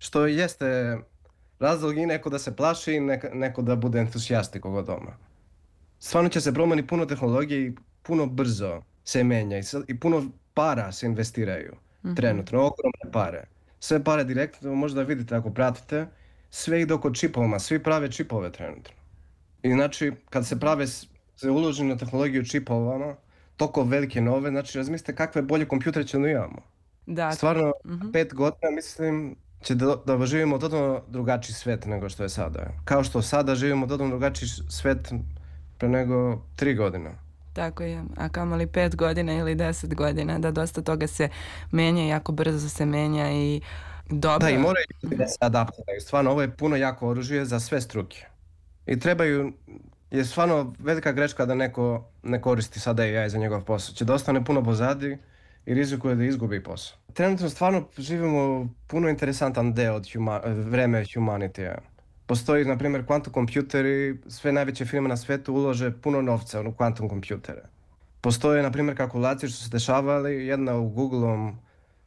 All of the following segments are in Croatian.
što jeste razlog i neko da se plaši i neko da bude entuzijastik oko tome. Stvarno će se promeni puno tehnologije i puno brzo se menja i puno para se investiraju Mhm. trenutno, ogromne pare. Sve pare direktno, možda vidite ako pratite, sve ide oko čipovima, svi prave čipove trenutno. I znači, kad se prave, se uloži na tehnologiju čipovama, toliko velike nove, znači razmislite kakve bolje kompjutere ćemo imamo. Da. Stvarno, Mhm. 5 godina mislim će da živimo totalno drugačiji svet nego što je sada. Kao što sada živimo totalno drugačiji svet pre nego 3 godine. Tako je, a kamoli 5 godina ili 10 godina, da dosta toga se menja, jako brzo se menja i Da, i dobro. moraju ljudi Mhm. da se adaptiraju. Stvarno, ovo je puno jako oružje za sve struke. I trebaju, je stvarno velika greška da neko ne koristi sada AI za njegov posao. Će da ostane puno pozadi i rizikuje da izgubi posao. Trenutno stvarno živimo puno interesantan deo od vreme humanity. Postoji, na primjer, quantum kompjuteri, sve najveće firme na svijetu ulože puno novca u quantum kompjutere. Postoje, na primjer, kalkulacije što se dešavali, jedna u Googleom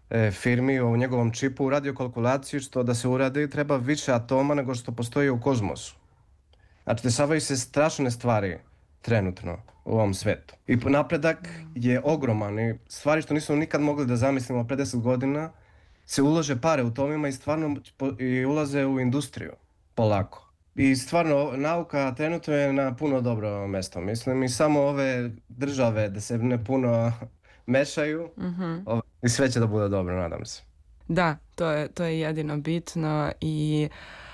firmi, u njegovom čipu, radio kalkulaciju što da se uradi treba više atoma nego što postoji u kozmosu. Znači, dešavaju se strašne stvari trenutno u ovom svetu. I napredak je ogroman i stvari što nismo nikad mogli da zamislimo pre 10 godina se ulože pare u tomima i stvarno i ulaze u industriju polako. I stvarno, nauka trenutno je na puno dobro mesto, mislim, i samo ove države da se ne puno mešaju Mhm. i sve će da bude dobro, nadam se. Da, to je jedino bitno i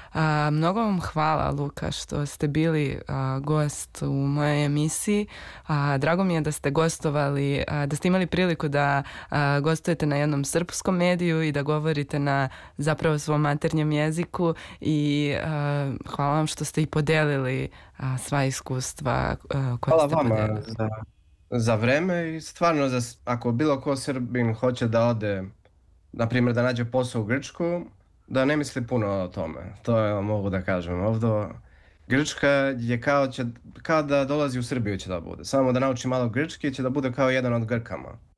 mnogo vam hvala, Luka, što ste bili gost u mojoj emisiji. Drago mi je da ste gostovali, da ste imali priliku da gostujete na jednom srpskom mediju i da govorite na zapravo svom maternjem jeziku i hvala vam što ste i podelili sva iskustva koja Hvala ste vama podelili. za vreme i stvarno ako bilo ko Srbin hoće da ode, na primjer da nađe posao u Grčku, da ne misli puno o tome. To mogu da kažem. Ovdje Grčka je kao da dolazi u Srbiju će da bude. Samo da nauči malo grčki će da bude kao jedan od Grkama.